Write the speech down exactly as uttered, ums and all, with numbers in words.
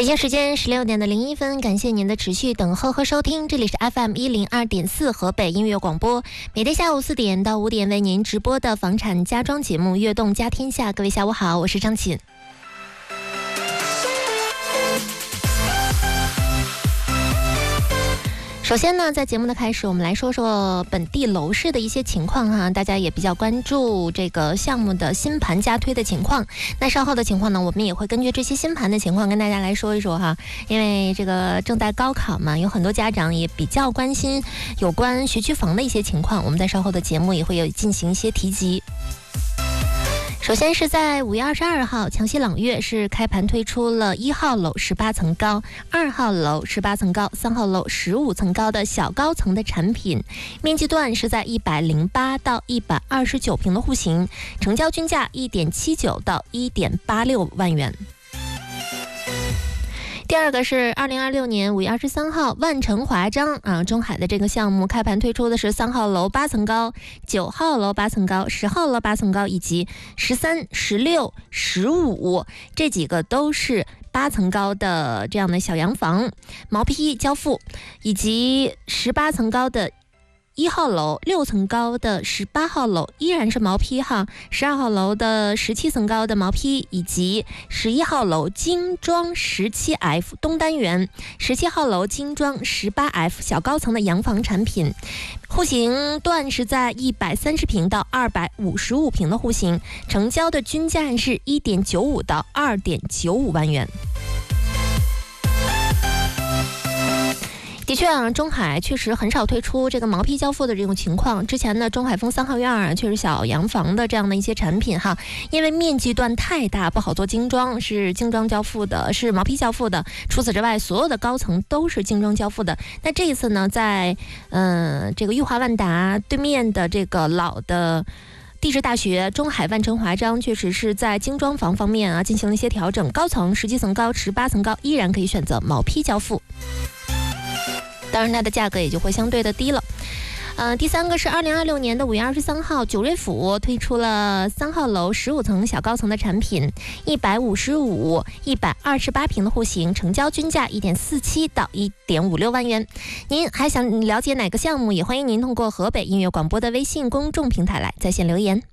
北京时间十六点的零一分，感谢您的持续等候和收听，这里是 F M 一零二点四河北音乐广播，每天下午四点到五点为您直播的房产家装节目《悦动家天下》。各位下午好，我是张琴。首先呢，在节目的开始，我们来说说本地楼市的一些情况哈，大家也比较关注这个项目的新盘加推的情况。那稍后的情况呢，我们也会根据这些新盘的情况跟大家来说一说哈。因为这个正在高考嘛，有很多家长也比较关心有关学区房的一些情况，我们在稍后的节目也会有进行一些提及。首先是在五月二十二号，强西朗悦是开盘推出了一号楼十八层高、二号楼十八层高、三号楼十五层高的小高层的产品，面积段是在一百零八到一百二十九平的户型，成交均价一点七九到一点八六万元。第二个是二零二六年五月二十三号，万城华章啊，中海的这个项目开盘推出的是三号楼八层高、九号楼八层高、十号楼八层高以及十三、十六、十五这几个都是八层高的这样的小洋房，毛坯交付，以及十八层高的一号楼、六层高的十八号楼依然是毛坯哈，十二号楼的十七层高的毛坯，以及十一号楼精装十七 F 东单元、十七号楼精装十八 F 小高层的洋房产品，户型段是在一百三十平到二百五十五平的户型，成交的均价是一点九五到二点九五万元。的确啊，中海确实很少推出这个毛坯交付的这种情况。之前呢，中海丰三号院啊，确实小洋房的这样的一些产品哈，因为面积段太大，不好做精装，是精装交付的，是毛坯交付的。除此之外，所有的高层都是精装交付的。那这一次呢，在呃这个裕华万达对面的这个老的地质大学中海万城华章，确实是在精装房方面啊进行了一些调整，高层十七层高、十八层高依然可以选择毛坯交付。当然它的价格也就会相对的低了。呃，第三个是二零二六年的五月二十三号，九瑞府推出了三号楼十五层小高层的产品，一百五十五、一百二十八平的户型，成交均价一点四七到一点五六万元。您还想了解哪个项目？也欢迎您通过河北音乐广播的微信公众平台来在线留言。